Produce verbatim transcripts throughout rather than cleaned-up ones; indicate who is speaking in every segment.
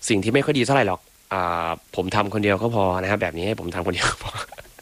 Speaker 1: สิ่งที่ไม่ค่อยดีเท่าไหร่หรอกอ่าผมทำคนเดียวก็พอนะครับแบบนี้ให้ผมทำคนเดียวก็พอ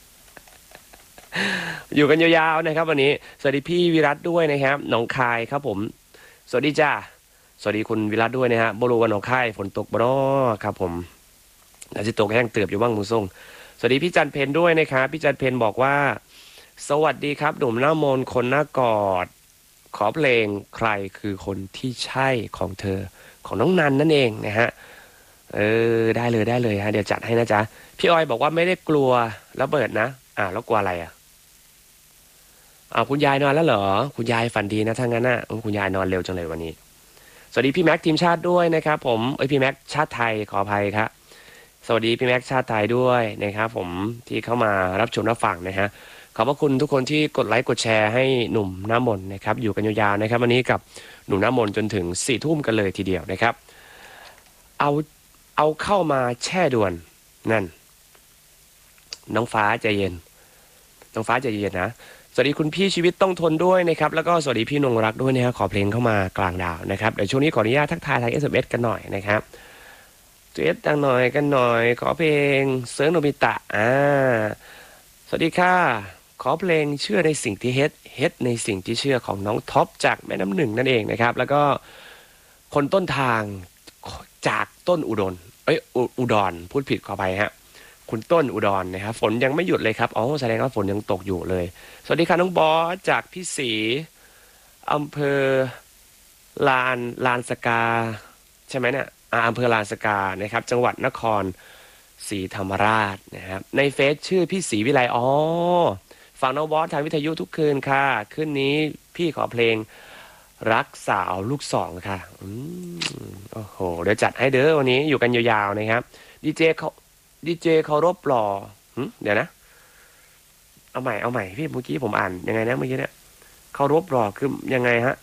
Speaker 1: อยู่กันยาวๆนะครับวันนี้สวัสดีพี่วิรัตด้วยนะครับหนองคายครับผมสวัสดีจ้าสวัสดีคุณวิรัตด้วยนะฮะบรูวันหนองคายฝนตกบ่เนาะครับผมอาจจะตกแห้งเตือบอยู่บ้างมุงส่งสวัสดีพี่จันเพนด้วยนะครับพี่จันเพนบอกว่าสวัสดีครับหนุ่มหน้ามนต์คนหน้ากอดขอเพลงใครคือคนที่ใช่ของเธอของน้องนันนั่นเองนะฮะเออได้เลยได้เลยฮะเดี๋ยวจัดให้นะจ๊ะพี่ออยบอกว่าไม่ได้กลัวระเบิดนะอ่าแล้วกลัวอะไรอ่ะ อ้าวคุณยายนอนแล้วเหรอคุณยายฝันดีนะถ้างั้นน่ะอืมคุณยายนอนเร็วจังเลยวันนี้สวัสดีพี่แม็กทีมชาติด้วยนะครับผมเอ้ยพี่แม็กชาติไทยขออภัยครับสวัสดีพี่แม็กชาติไทยด้วยนะครับผมที่เข้ามารับชมรับฟังนะฮะขอบพระคุณทุกคนที่กดไลค์กดแชร์ให้หนุ่มหน้ามนต์นะครับอยู่กันยาวๆนะครับวันนี้กับหนุ่มหน้ามนต์จนถึงสี่ทุ่มกันเลยทีเดียวนะครับเอาเอาเข้ามาแช่ด่วนนั่นน้องฟ้าใจเย็นน้องฟ้าใจเย็นนะ สวัสดีคุณพี่ชีวิตต้องทนด้วยนะครับแล้วก็สวัสดีพี่นงรักด้วยนะครับขอเพลงเข้ามากลางดาวนะครับเดี๋ยวช่วงนี้ขออนุญาตทักทายทาง เอส เอ็ม เอส กันหน่อยนะครับเอสดังหน่อยกันหน่อยขอเพลงเซิร์งโนบิตะอ่าสวัสดีค่ะขอเพลงเชื่อในสิ่งที่เฮ็ดเฮ็ดในสิ่งที่เชื่อของน้องท็อปจากแม่น้ำหนึ่งนั่นเองนะครับแล้วก็คนต้นทางจากต้นอุดรเอ้ยอุอุดรพูดผิดขออภัยฮะ คุณต้นอุดรนะครับฝนยังไม่หยุดเลยครับอ๋อแสดงว่าฝนยังตกอยู่เลยสวัสดีค่ะน้องบอสจากพี่ศรีอำเภอลานลานสกาใช่ไหมเนี่ยอ่าอำเภอลานสกานะครับจังหวัดนครศรีธรรมราชนะครับในเฟซชื่อพี่ศรีวิไลอ๋อฟังน้องบอสทางวิทยุทุกคืนค่ะคืนนี้พี่ขอเพลงรักสาวลูกสองค่ะอืมโอ้โหเดี๋ยวจัดให้เด้อวันนี้อยู่กันยาวๆนะครับดีเจเขา ดีเจเคารพหล่อหึเดี๋ยวนะเอาใหม่เอาใหม่พี่เมื่อกี้ผมอ่านยังไงนะเมื่อกี้เนี่ยเคารพหล่อคือยังไงฮะ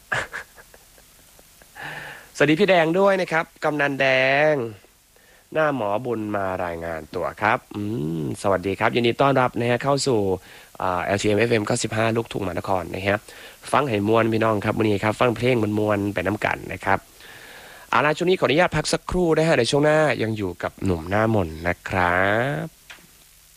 Speaker 1: สวัสดีพี่แดงด้วยนะครับกำนันแดงหน้าหมอบุญมารายงานตัวครับอืมสวัสดีครับยินดีต้อนรับนะฮะเข้าสู่อ่า แอล ที เอ็ม เอฟ เอ็ม เก้าสิบห้าลูกทุ่งมหานครนะฮะฟังให้มวนพี่น้องครับวันนี้ครับฟังเพลงมันมวนๆไปน้ำกันนะครับเอาล่ะช่วงนี้ขออนุญาตพักสักครู่นะฮะในช่วงหน้ายังอยู่กับหนุ่มหน้ามนต์นะครับ